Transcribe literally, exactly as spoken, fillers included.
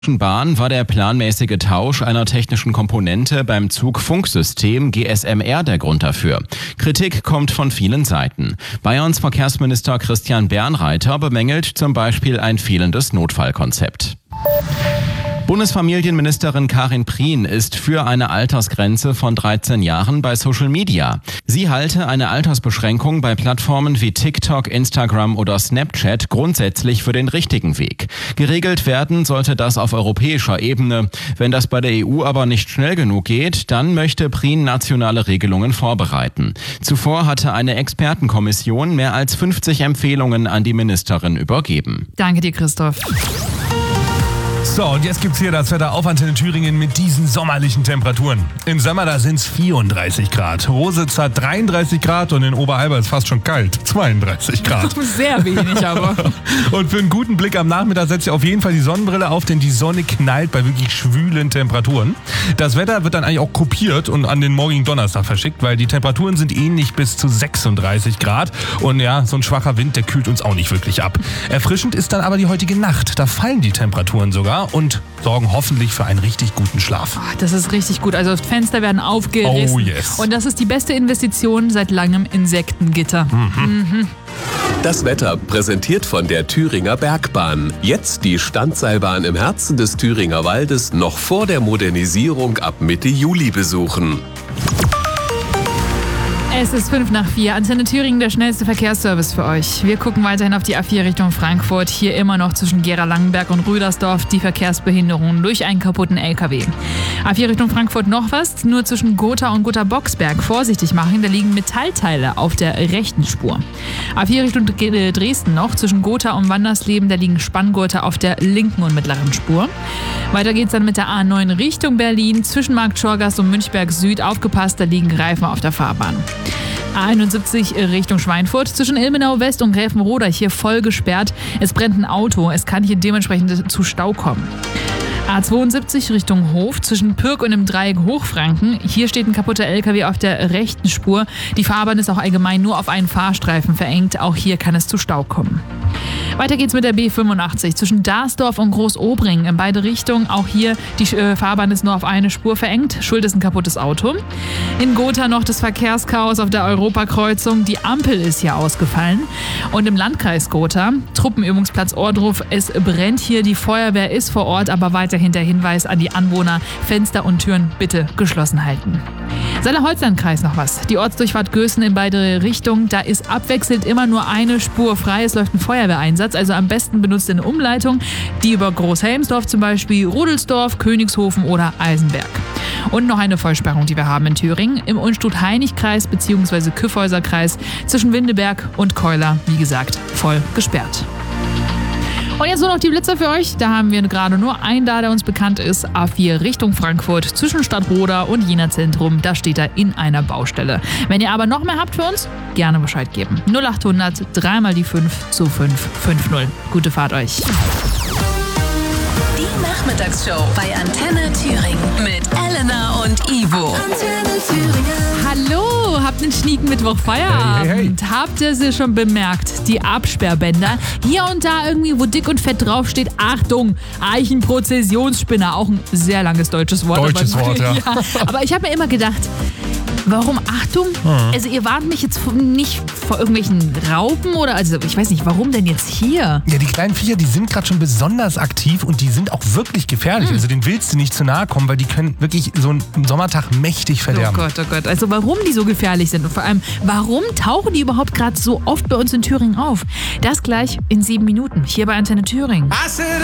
Bahn war der planmäßige Tausch einer technischen Komponente beim Zugfunksystem G S M R der Grund dafür. Kritik kommt von vielen Seiten. Bayerns Verkehrsminister Christian Bernreiter bemängelt zum Beispiel ein fehlendes Notfallkonzept. Bundesfamilienministerin Karin Prien ist für eine Altersgrenze von dreizehn Jahren bei Social Media. Sie halte eine Altersbeschränkung bei Plattformen wie TikTok, Instagram oder Snapchat grundsätzlich für den richtigen Weg. Geregelt werden sollte das auf europäischer Ebene. Wenn das bei der E U aber nicht schnell genug geht, dann möchte Prien nationale Regelungen vorbereiten. Zuvor hatte eine Expertenkommission mehr als fünfzig Empfehlungen an die Ministerin übergeben. Danke dir, Christoph. So, und jetzt gibt's hier das Wetter auf Antenne Thüringen mit diesen sommerlichen Temperaturen. Im Sommer, da sind's vierunddreißig Grad. Rositz hat dreiunddreißig Grad und in Oberalba ist fast schon kalt. zweiunddreißig Grad. Sehr wenig aber. Und für einen guten Blick am Nachmittag setzt ihr auf jeden Fall die Sonnenbrille auf, denn die Sonne knallt bei wirklich schwülen Temperaturen. Das Wetter wird dann eigentlich auch kopiert und an den morgigen Donnerstag verschickt, weil die Temperaturen sind ähnlich bis zu sechsunddreißig Grad. Und ja, so ein schwacher Wind, der kühlt uns auch nicht wirklich ab. Erfrischend ist dann aber die heutige Nacht. Da fallen die Temperaturen sogar und sorgen hoffentlich für einen richtig guten Schlaf. Oh, das ist richtig gut. Also Fenster werden aufgerissen. Oh yes. Und das ist die beste Investition seit langem Insektengitter. Mhm. Mhm. Das Wetter präsentiert von der Thüringer Bergbahn. Jetzt die Standseilbahn im Herzen des Thüringer Waldes noch vor der Modernisierung ab Mitte Juli besuchen. Es ist fünf nach vier. Antenne Thüringen, der schnellste Verkehrsservice für euch. Wir gucken weiterhin auf die A vier Richtung Frankfurt. Hier immer noch zwischen Gera-Langenberg und Rüdersdorf die Verkehrsbehinderung durch einen kaputten L K W. A vier Richtung Frankfurt noch was. Nur zwischen Gotha und Gotha-Boxberg vorsichtig machen. Da liegen Metallteile auf der rechten Spur. A vier Richtung Dresden noch. Zwischen Gotha und Wandersleben. Da liegen Spanngurte auf der linken und mittleren Spur. Weiter geht's dann mit der A neun Richtung Berlin. Zwischen Markt Schorgast und Münchberg Süd. Aufgepasst, da liegen Reifen auf der Fahrbahn. A einundsiebzig Richtung Schweinfurt, zwischen Ilmenau West und Gräfenroda hier voll gesperrt. Es brennt ein Auto, es kann hier dementsprechend zu Stau kommen. A zweiundsiebzig Richtung Hof, zwischen Pürg und dem Dreieck Hochfranken. Hier steht ein kaputter L K W auf der rechten Spur. Die Fahrbahn ist auch allgemein nur auf einen Fahrstreifen verengt. Auch hier kann es zu Stau kommen. Weiter geht's mit der B fünfundachtzig zwischen Darsdorf und Großobringen in beide Richtungen. Auch hier die äh, Fahrbahn ist nur auf eine Spur verengt. Schuld ist ein kaputtes Auto. In Gotha noch das Verkehrschaos auf der Europakreuzung. Die Ampel ist hier ausgefallen. Und im Landkreis Gotha, Truppenübungsplatz Ohrdruf, es brennt hier. Die Feuerwehr ist vor Ort, aber weiterhin der Hinweis an die Anwohner, Fenster und Türen bitte geschlossen halten. Saale-Holzland-Kreis noch was. Die Ortsdurchfahrt Gößen in beide Richtungen. Da ist abwechselnd immer nur eine Spur frei. Es läuft ein Feuerwehreinsatz. Also am besten benutzt eine Umleitung, die über Großhelmsdorf zum Beispiel, Rudelsdorf, Königshofen oder Eisenberg. Und noch eine Vollsperrung, die wir haben in Thüringen. Im Unstrut-Heinig-Kreis bzw. Kyffhäuser-Kreis zwischen Windeberg und Keuler, wie gesagt, voll gesperrt. Und jetzt nur noch die Blitzer für euch. Da haben wir gerade nur einen da, der uns bekannt ist. A vier Richtung Frankfurt zwischen Stadtroda und Jena Zentrum. Da steht er in einer Baustelle. Wenn ihr aber noch mehr habt für uns, gerne Bescheid geben. null achthundert, dreimal die fünf zu fünf fünf null. Gute Fahrt euch. Die Nachmittagsshow bei Antenne Thüringen mit Elena und Ivo. Antenne Thüringen. Hallo, habt einen schnieken Mittwoch Feierabend. Hey, hey, hey. Habt ihr sie schon bemerkt? Die Absperrbänder. Hier und da irgendwie, wo dick und fett draufsteht, Achtung, Eichenprozessionsspinner. Auch ein sehr langes deutsches Wort. Deutsches aber, Wort, ja. ja. Aber ich habe mir immer gedacht, warum Achtung? Mhm. Also ihr warnt mich jetzt nicht vor irgendwelchen Raupen oder, also ich weiß nicht, warum denn jetzt hier? Ja, die kleinen Viecher, die sind gerade schon besonders aktiv und die sind auch wirklich gefährlich. Mhm. Also denen willst du nicht zu nahe kommen, weil die können wirklich so einen Sommertag mächtig verderben. Oh Gott, oh Gott. Also warum die so gefährlich sind und vor allem, warum tauchen die überhaupt gerade so oft bei uns in Thüringen auf? Das gleich in sieben Minuten hier bei Antenne Thüringen.